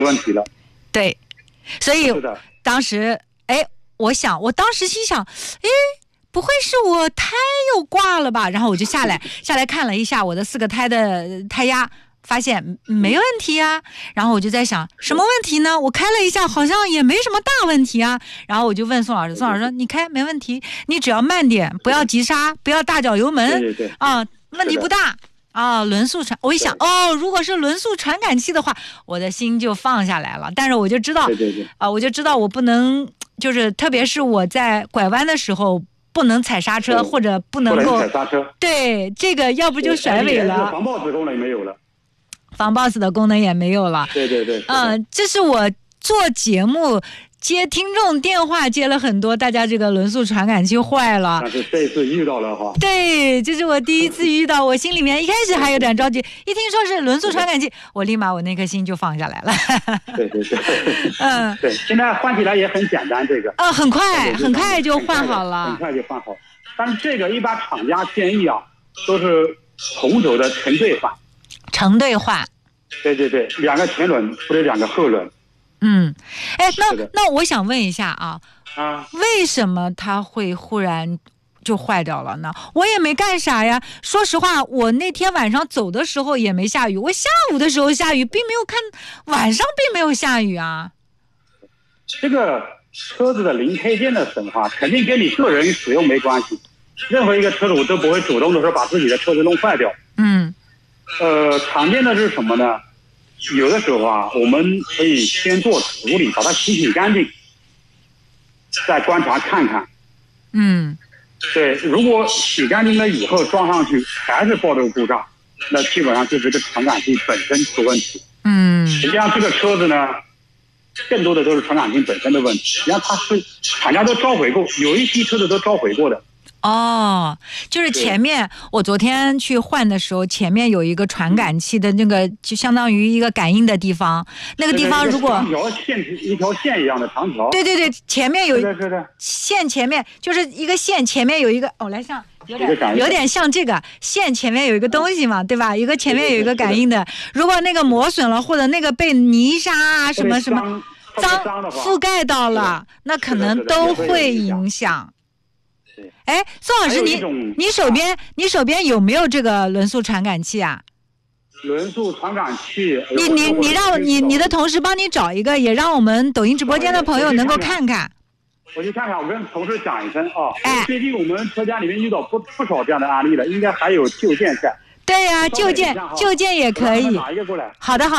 问题了。 对，所以当时我当时心想，不会是我胎又挂了吧？然后我就下来看了一下我的4个胎的胎压，发现没问题啊。然后我就在想，什么问题呢？我开了一下，好像也没什么大问题啊。然后我就问宋老师，宋老师说你开没问题，你只要慢点，不要急刹，不要大脚油门，问题不大。轮速传，我一想，如果是轮速传感器的话，我的心就放下来了。但是我就知道，我就知道我不能，就是特别是我在拐弯的时候不能踩刹车，或者不能够踩刹车。 对，这个要不就甩尾了。 防 BOSS 功能没有了， 防 BOSS 的功能也没有了。 对。 这是我做节目接听众电话接了很多，大家这个轮速传感器坏了。 但是这次遇到了哈。 对，这是我第一次遇到，我心里面一开始还有点着急，一听说是轮速传感器，我立马我那颗心就放下来了。 对。对，现在换起来也很简单，这个。 很快就换好了。 很快就换好。但是这个一般厂家建议都是同轴的成对换。 成对换。 对，2个前轮或者2个后轮。 那我想问一下为什么它会忽然就坏掉了呢？我也没干啥呀。说实话，我那天晚上走的时候也没下雨，我下午的时候下雨，并没有看晚上并没有下雨啊。 这个车子的零配件的损耗肯定跟你个人使用没关系。任何一个车主都不会主动的说把自己的车子弄坏掉。常见的是什么呢？有的时候我们可以先做处理，把它洗干净，再观察看看。对，如果洗干净了以后装上去还是爆这个故障，那基本上就是这个传感器本身出问题。实际上这个车子呢，更多的都是传感器本身的问题。实际上它是厂家都召回过，有一批车子都召回过的。 就是前面我昨天去换的时候，前面有一个传感器的那个，就相当于一个感应的地方，那个地方如果一条线一样的长条。对， 前面有线，前面就是一个线，前面有一个来像有点像这个线前面有一个东西嘛，对吧？一个前面有一个感应的，如果那个磨损了，或者那个被泥沙什么脏覆盖到了，那可能都会影响。宋老师，你手边有没有这个轮速传感器啊？ 轮速传感器， 你让你的同事帮你找一个，也让我们抖音直播间的朋友能够看看。 我去看看，我跟同事讲一声最近我们车间里面遇到不少这样的案例了，应该还有旧件在。 对呀，旧件也可以。 拿一个过来。 好的。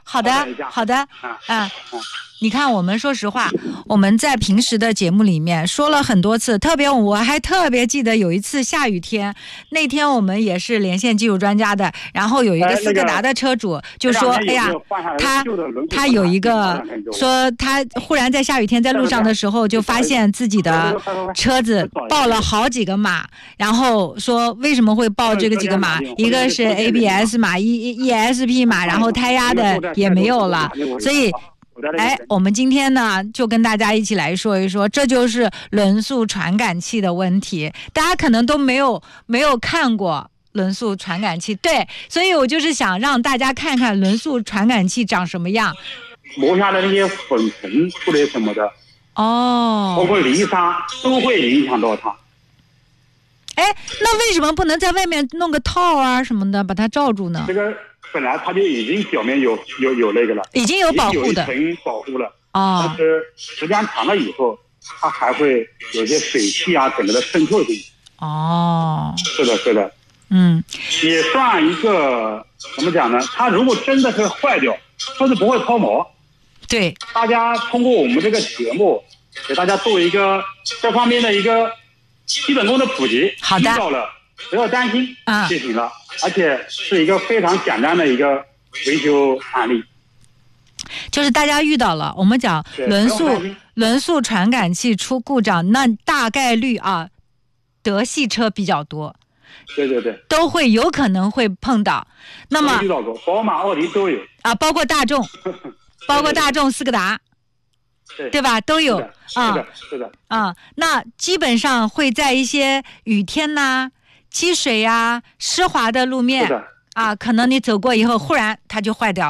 你看，我们说实话，我们在平时的节目里面说了很多次，我还特别记得有一次下雨天，那天我们也是连线技术专家的，然后有一个斯柯达的车主就说，他有一个说他忽然在下雨天在路上的时候就发现自己的车子报了好几个码，然后说为什么会报这个几个码，一个是 ABS 码，ESP 码，然后胎压的也没有了，所以我们今天呢就跟大家一起来说一说，这就是轮速传感器的问题。大家可能都没有看过轮速传感器，对，所以我就是想让大家看看轮速传感器长什么样。 磨下的那些粉尘或者什么的，包括泥沙都会影响到它。 那为什么不能在外面弄个套啊什么的把它罩住呢？ 这个本来它就已经表面有那个了，已经有保护的， 有一层保护了。但是时间长了以后，它还会有些水汽整个的渗透进去。是的。也算一个怎么讲呢？它如果真的是坏掉，车子不会抛锚。 对， 大家通过我们这个节目，给大家做一个这方面的一个基本功的普及。 好的， 遇到了不要担心就行了，而且是一个非常简单的一个维修案例。 就是大家遇到了，我们讲轮速传感器出故障，那大概率德系车比较多。 对， 都会有可能会碰到。那么遇到过，宝马、奥迪都有包括大众，斯柯达，对吧？都有是的。 那基本上会在一些雨天积水湿滑的路面可能你走过以后，忽然它就坏掉了。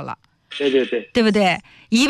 对对对， 对不对？